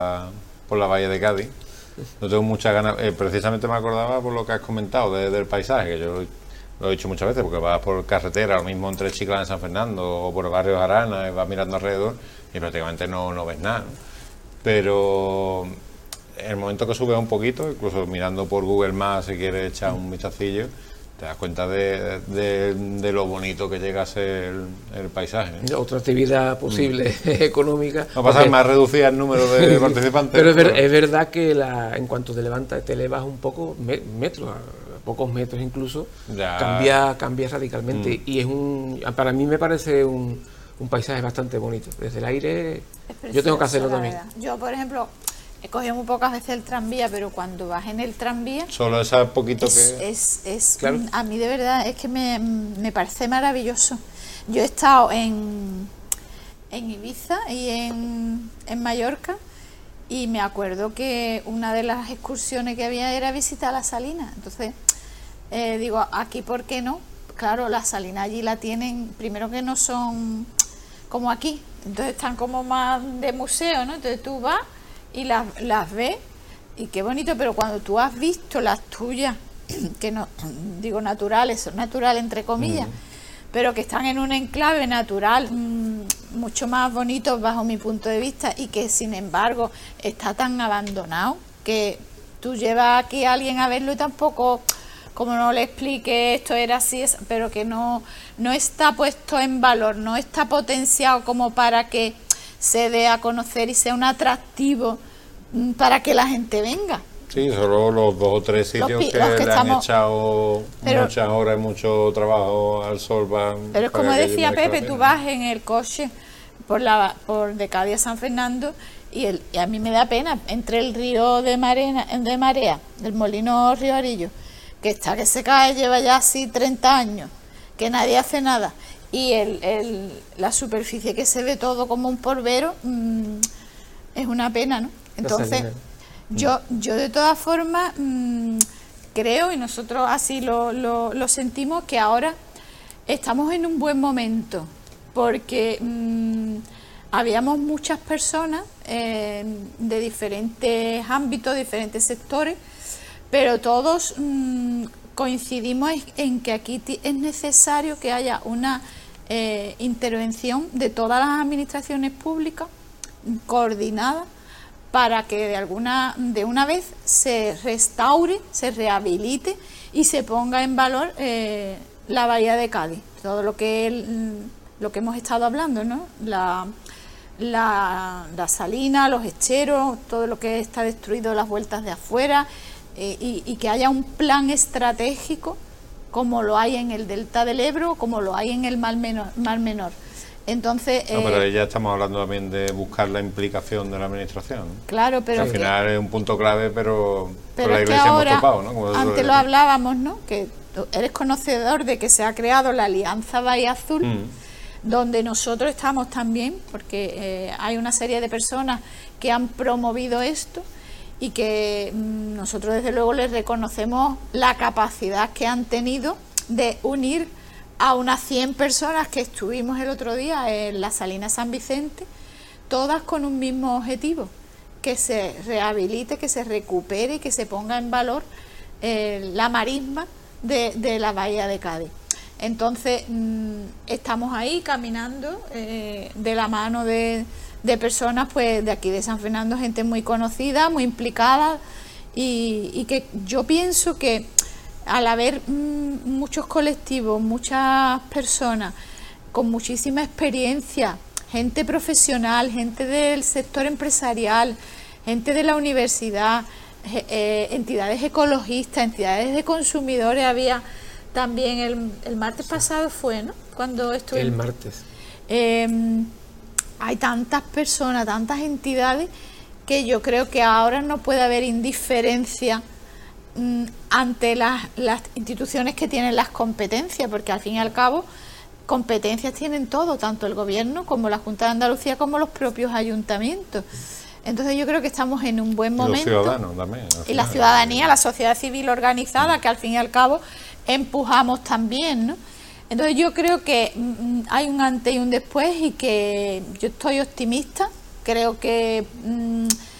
por la Bahía de Cádiz. No tengo muchas ganas, precisamente me acordaba por lo que has comentado del paisaje, que yo lo he dicho muchas veces, porque vas por carretera, lo mismo entre Chiclana y San Fernando, o por el barrio de Arana, y vas mirando alrededor y prácticamente no ves nada, ¿no? Pero en el momento que subes un poquito, incluso mirando por Google Maps, si quieres echar un vistacillo, te das cuenta de lo bonito que llega a ser el paisaje, ¿eh? Otra actividad posible económica. No pasa más reducir el número de participantes. Pero es verdad que en cuanto te levantas, te elevas un poco, metros, a pocos metros incluso, cambia radicalmente. Y para mí me parece un paisaje bastante bonito. Desde el aire, yo tengo que hacerlo también. Yo, por ejemplo, he cogido muy pocas veces el tranvía, pero cuando vas en el tranvía... Solo ese poquito Claro. A mí de verdad es que me parece maravilloso. Yo he estado en Ibiza y en Mallorca, y me acuerdo que una de las excursiones que había era visitar la Salina. Entonces, digo, aquí ¿por qué no? Claro, la Salina allí la tienen, primero que no son como aquí, entonces están como más de museo, ¿no? Entonces tú vas y las ves, y qué bonito, pero cuando tú has visto las tuyas, que no digo naturales, son naturales entre comillas, pero que están en un enclave natural mucho más bonito bajo mi punto de vista, y que sin embargo está tan abandonado que tú llevas aquí a alguien a verlo y tampoco, como no le explique esto era así, pero que no está puesto en valor, no está potenciado como para que se dé a conocer y sea un atractivo para que la gente venga. Sí, solo los 2 o 3 sitios que le han echado muchas horas y mucho trabajo al sol. Pero es como decía Pepe, tú vas en el coche por de Cádiz a San Fernando y a mí me da pena, entre el río de Marea, el molino Río Arillo, que se cae, lleva ya así 30 años, que nadie hace nada, y la superficie que se ve todo como un polvero, es una pena, ¿no? Entonces, yo de todas formas creo, y nosotros así lo sentimos, que ahora estamos en un buen momento, porque habíamos muchas personas de diferentes ámbitos, diferentes sectores, pero todos coincidimos en que aquí es necesario que haya una intervención de todas las administraciones públicas coordinada para que de una vez se restaure, se rehabilite y se ponga en valor la Bahía de Cádiz, todo lo que hemos estado hablando, ¿no? La salina, los esteros, todo lo que está destruido, las vueltas de afuera, y que haya un plan estratégico como lo hay en el Delta del Ebro, como lo hay en el Mar Menor. Entonces, pero ya estamos hablando también de buscar la implicación de la administración, ¿no? Claro, pero al final es un punto clave, pero la es Iglesia que ahora, hemos topado, ¿no? Antes lo hablábamos, ¿no? Que tú eres conocedor de que se ha creado la Alianza Bahía Azul, donde nosotros estamos también, porque hay una serie de personas que han promovido esto y que nosotros desde luego les reconocemos la capacidad que han tenido de unir a unas 100 personas que estuvimos el otro día en la Salina San Vicente, todas con un mismo objetivo, que se rehabilite, que se recupere y que se ponga en valor la marisma de la Bahía de Cádiz. Entonces estamos ahí caminando de la mano de personas pues de aquí de San Fernando, gente muy conocida, muy implicada, y que yo pienso que al haber muchos colectivos, muchas personas con muchísima experiencia, gente profesional, gente del sector empresarial, gente de la universidad, entidades ecologistas, entidades de consumidores, había también el martes pasado fue, ¿no? Cuando estuve el martes. Hay tantas personas, tantas entidades, que yo creo que ahora no puede haber indiferencia ante las instituciones que tienen las competencias, porque al fin y al cabo competencias tienen todo, tanto el gobierno como la Junta de Andalucía como los propios ayuntamientos. Entonces yo creo que estamos en un buen momento. Y los ciudadanos también. Y la ciudadanía, la sociedad civil organizada, que al fin y al cabo empujamos también, ¿no? Entonces yo creo que hay un antes y un después, y que yo estoy optimista. Creo que